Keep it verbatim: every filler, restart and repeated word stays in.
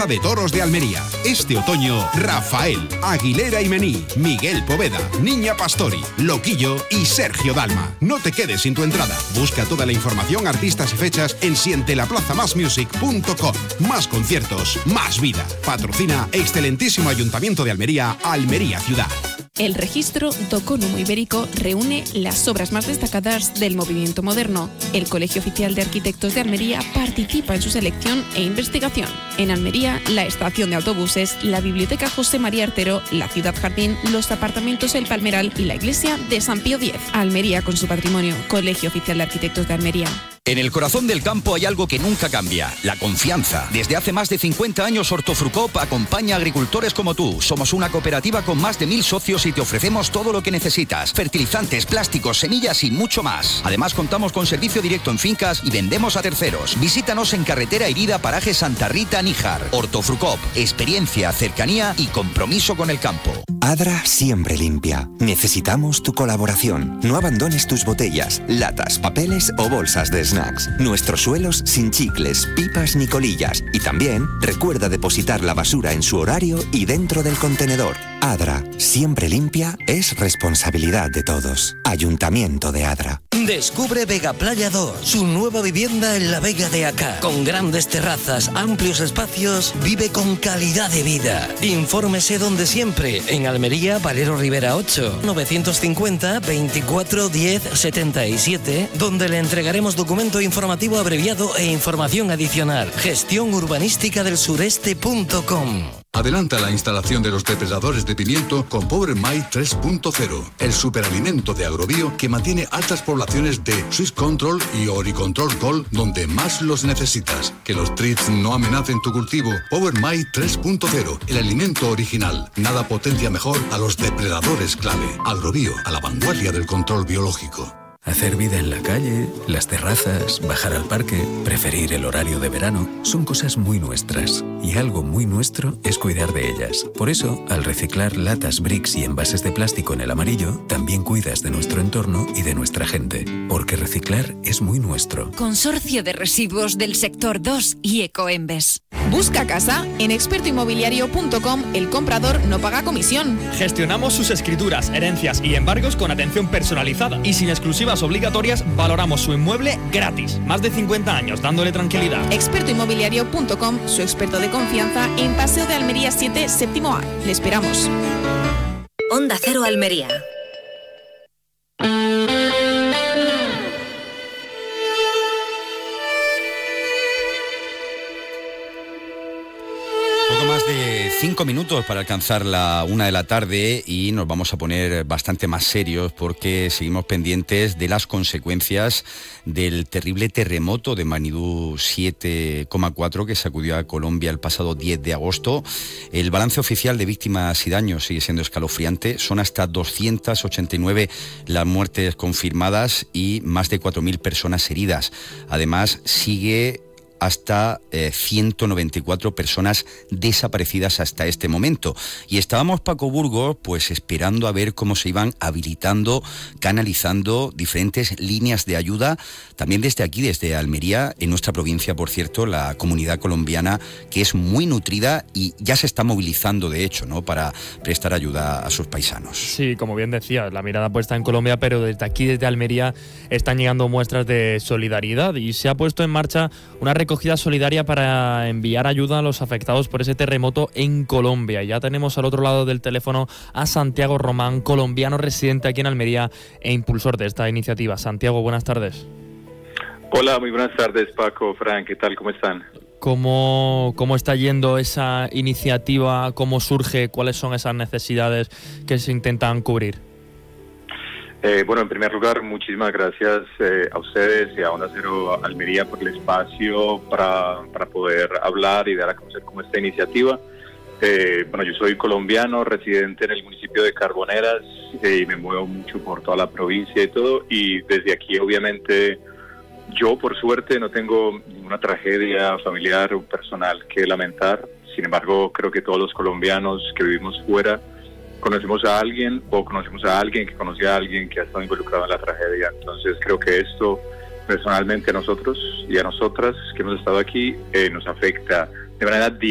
de Toros de Almería. Este otoño, Rafael, Aguilera y Mení, Miguel Poveda, Niña Pastori, Loquillo y Sergio Dalma. No te quedes sin tu entrada. Busca toda la información, artistas y fechas en siente la plaza más music punto com. Más conciertos, más vida. Patrocina Excelentísimo Ayuntamiento de Almería, Almería Ciudad. El registro Docónomo Ibérico reúne las obras más destacadas del movimiento moderno. El Colegio Oficial de Arquitectos de Almería participa en su selección e investigación. En Almería, la estación de autobuses, la Biblioteca José María Artero, la Ciudad Jardín, los apartamentos El Palmeral y la Iglesia de San Pío X. Almería con su patrimonio. Colegio Oficial de Arquitectos de Almería. En el corazón del campo hay algo que nunca cambia, la confianza. Desde hace más de cincuenta años Hortofrucop acompaña a agricultores como tú. Somos una cooperativa con más de mil socios y te ofrecemos todo lo que necesitas. Fertilizantes, plásticos, semillas y mucho más. Además contamos con servicio directo en fincas y vendemos a terceros. Visítanos en Carretera Herida, Paraje Santa Rita, Níjar. Hortofrucop, experiencia, cercanía y compromiso con el campo. Adra siempre limpia. Necesitamos tu colaboración. No abandones tus botellas, latas, papeles o bolsas de snacks. Nuestros suelos sin chicles, pipas ni colillas. Y también recuerda depositar la basura en su horario y dentro del contenedor. Adra, siempre limpia, es responsabilidad de todos. Ayuntamiento de Adra. Descubre Vega Playa dos, su nueva vivienda en la Vega de Acá. Con grandes terrazas, amplios espacios, vive con calidad de vida. Infórmese donde siempre, en Almería, Valero Rivera ocho, novecientos cincuenta, veinticuatro, diez, setenta y siete, donde le entregaremos documento informativo abreviado e información adicional. Gestión urbanística del sureste punto com. Adelanta la instalación de los depredadores de pimiento con Power My tres punto cero, el superalimento de Agrobio que mantiene altas poblaciones de Swiss Control y Oricontrol Gold donde más los necesitas. Que los thrips no amenacen tu cultivo. Power My tres punto cero, el alimento original. Nada potencia mejor a los depredadores clave. Agrobio, a la vanguardia del control biológico. Hacer vida en la calle, las terrazas, bajar al parque, preferir el horario de verano, son cosas muy nuestras. Y algo muy nuestro es cuidar de ellas. Por eso, al reciclar latas, bricks y envases de plástico en el amarillo, también cuidas de nuestro entorno y de nuestra gente. Porque reciclar es muy nuestro. Consorcio de Residuos del Sector dos y Ecoembes. Busca casa en experto inmobiliario punto com. El comprador no paga comisión. Gestionamos sus escrituras, herencias y embargos con atención personalizada y sin exclusivas obligatorias. Valoramos su inmueble gratis. Más de cincuenta años dándole tranquilidad. experto inmobiliario punto com, su experto de confianza en Paseo de Almería siete, séptimo A. Le esperamos. Onda Cero Almería. Cinco minutos para alcanzar la una de la tarde y nos vamos a poner bastante más serios porque seguimos pendientes de las consecuencias del terrible terremoto de magnitud siete coma cuatro que sacudió a Colombia el pasado diez de agosto. El balance oficial de víctimas y daños sigue siendo escalofriante. Son hasta doscientas ochenta y nueve las muertes confirmadas y más de cuatro mil personas heridas. Además, sigue hasta eh, ciento noventa y cuatro personas desaparecidas hasta este momento. Y estábamos, Paco Burgos, pues esperando a ver cómo se iban habilitando, canalizando diferentes líneas de ayuda, también desde aquí, desde Almería, en nuestra provincia, por cierto, la comunidad colombiana, que es muy nutrida y ya se está movilizando, de hecho, ¿no?, para prestar ayuda a sus paisanos. Sí, como bien decías, la mirada puesta en Colombia, pero desde aquí, desde Almería, están llegando muestras de solidaridad y se ha puesto en marcha una recogida solidaria para enviar ayuda a los afectados por ese terremoto en Colombia. Ya tenemos al otro lado del teléfono a Santiago Román, colombiano residente aquí en Almería e impulsor de esta iniciativa. Santiago, buenas tardes. Hola, muy buenas tardes, Paco, Fran, ¿qué tal? ¿Cómo están? ¿Cómo, cómo está yendo esa iniciativa? ¿Cómo surge? ¿Cuáles son esas necesidades que se intentan cubrir? Eh, bueno, en primer lugar, muchísimas gracias eh, a ustedes y a Onda Cero Almería por el espacio para, para poder hablar y dar a conocer cómo esta iniciativa. Eh, bueno, yo soy colombiano, residente en el municipio de Carboneras eh, y me muevo mucho por toda la provincia y todo. Y desde aquí, obviamente, yo por suerte no tengo ninguna tragedia familiar o personal que lamentar. Sin embargo, creo que todos los colombianos que vivimos fuera conocemos a alguien o conocemos a alguien que conoce a alguien que ha estado involucrado en la tragedia. Entonces creo que esto personalmente a nosotros y a nosotras que hemos estado aquí eh, nos afecta de manera directa